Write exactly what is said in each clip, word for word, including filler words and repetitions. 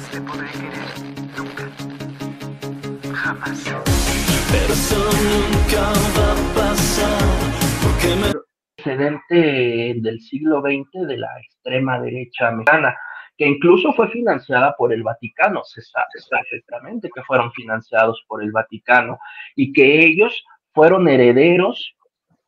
te podré querer nunca, jamás. Pero eso nunca va a pasar, porque me... Precedente del siglo veinte de la extrema derecha mexicana, que incluso fue financiada por el Vaticano. Se sabe perfectamente que fueron financiados por el Vaticano y que ellos fueron herederos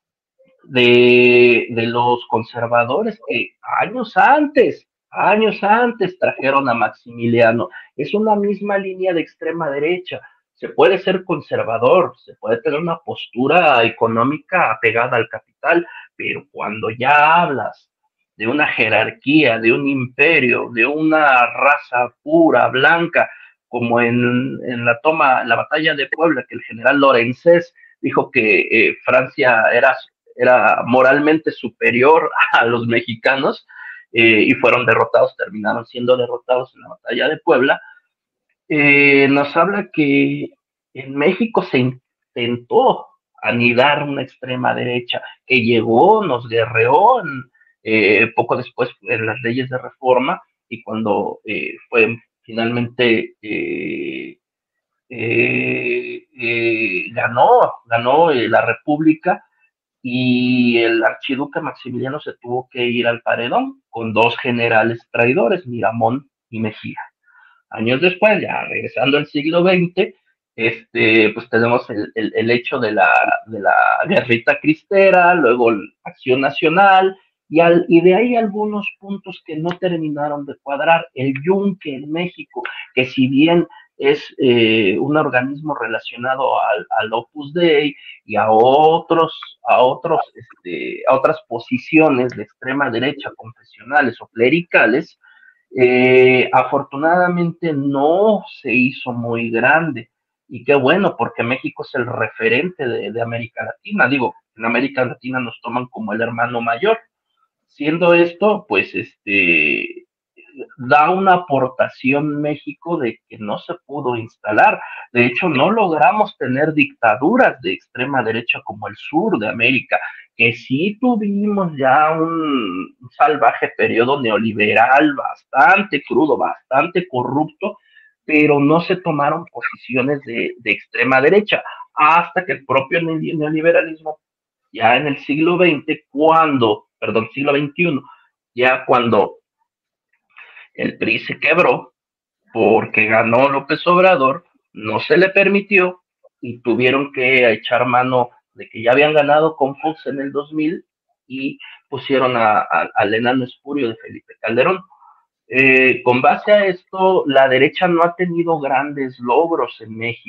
de, de los conservadores que años antes, años antes trajeron a Maximiliano. Es una misma línea de extrema derecha. Se puede ser conservador, se puede tener una postura económica apegada al capital, pero cuando ya hablas de una jerarquía, de un imperio, de una raza pura, blanca, como en, en la toma, en la batalla de Puebla, que el general Lorenzés dijo que eh, Francia era era moralmente superior a los mexicanos eh, y fueron derrotados, terminaron siendo derrotados en la batalla de Puebla, eh, nos habla que en México se intentó anidar una extrema derecha que llegó, nos guerreó en, eh, poco después en las leyes de reforma y cuando eh, fue finalmente eh, eh, eh, ganó, ganó eh, la República y el archiduque Maximiliano se tuvo que ir al paredón con dos generales traidores, Miramón y Mejía. Años después, ya regresando al siglo veinte, este, pues tenemos el, el, el hecho de la, de la guerrita cristera, luego la Acción Nacional, y, al, y de ahí algunos puntos que no terminaron de cuadrar. El Yunque en México, que si bien es eh, un organismo relacionado al, al Opus Dei y a otros, a otros, este, a otras posiciones de extrema derecha, confesionales o clericales, eh, afortunadamente no se hizo muy grande. Y qué bueno, porque México es el referente de, de América Latina. Digo, en América Latina nos toman como el hermano mayor. Siendo esto, pues, este, da una aportación México de que no se pudo instalar. De hecho, no logramos tener dictaduras de extrema derecha como el sur de América, que sí tuvimos ya un salvaje periodo neoliberal bastante crudo, bastante corrupto, pero no se tomaron posiciones de, de extrema derecha, hasta que el propio neoliberalismo, ya en el siglo veinte, cuando, perdón, siglo veintiuno, ya cuando el P R I se quebró porque ganó López Obrador, no se le permitió y tuvieron que echar mano de que ya habían ganado con Fox en el dos mil y pusieron a, a, al enano espurio de Felipe Calderón. Eh, con base a esto, la derecha no ha tenido grandes logros en México.